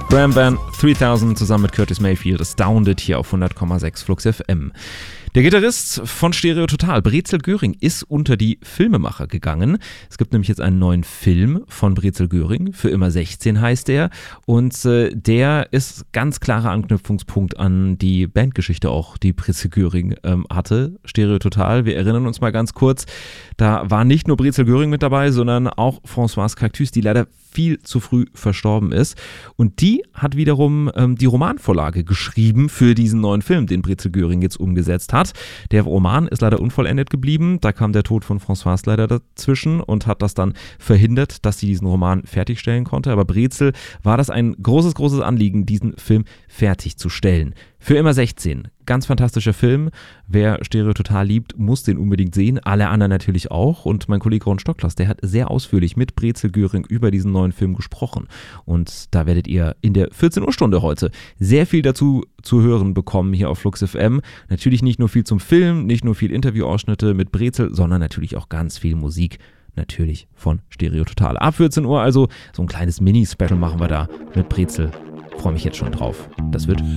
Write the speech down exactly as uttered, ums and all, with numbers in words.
Bram Van dreitausend zusammen mit Curtis Mayfield, Astounded hier auf hundert Komma sechs Flux F M. Der Gitarrist von Stereo Total, Brezel Göring, ist unter die Filmemacher gegangen. Es gibt nämlich jetzt einen neuen Film von Brezel Göring, Für immer sechzehn heißt der. Und äh, der ist ganz klarer Anknüpfungspunkt an die Bandgeschichte auch, die Brezel Göring ähm, hatte. Stereo Total, wir erinnern uns mal ganz kurz, da war nicht nur Brezel Göring mit dabei, sondern auch Françoise Cactus, die leider viel zu früh verstorben ist. Und die hat wiederum ähm, die Romanvorlage geschrieben für diesen neuen Film, den Brezel Göring jetzt umgesetzt hat. Der Roman ist leider unvollendet geblieben. Da kam der Tod von Françoise leider dazwischen und hat das dann verhindert, dass sie diesen Roman fertigstellen konnte. Aber Brezel war das ein großes, großes Anliegen, diesen Film fertigzustellen. Für immer sechzehn. Ganz fantastischer Film. Wer Stereo Total liebt, muss den unbedingt sehen. Alle anderen natürlich auch. Und mein Kollege Ron Stocklas, der hat sehr ausführlich mit Brezel Göring über diesen neuen Film gesprochen. Und da werdet ihr in der vierzehn Uhr Stunde heute sehr viel dazu zu hören bekommen hier auf Flux F M. Natürlich nicht nur viel zum Film, nicht nur viel Interviewausschnitte mit Brezel, sondern natürlich auch ganz viel Musik. Natürlich von Stereo Total. Ab vierzehn Uhr also so ein kleines Mini-Special machen wir da mit Brezel. Freue mich jetzt schon drauf. Das wird